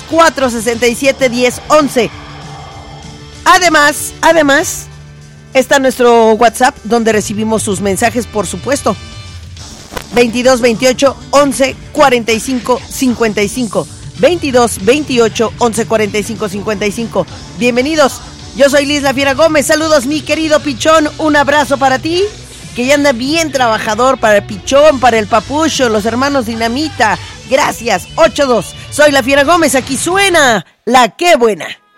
22-467-1011. Además, está nuestro WhatsApp, donde recibimos sus mensajes, por supuesto. 22-28-11-45-55. 22-28-11-45-55. Bienvenidos. Yo soy Liz La Fiera Gómez. Saludos, mi querido Pichón. Un abrazo para ti, que ya anda bien trabajador, para el Pichón, para el Papucho, los hermanos Dinamita. Gracias. 8-2. Soy La Fiera Gómez. Aquí suena La Qué Buena.